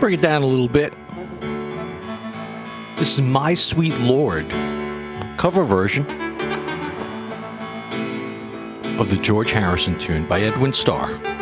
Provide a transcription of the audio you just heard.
bring it down a little bit. This is My Sweet Lord, a cover version of the George Harrison tune by Edwin Starr.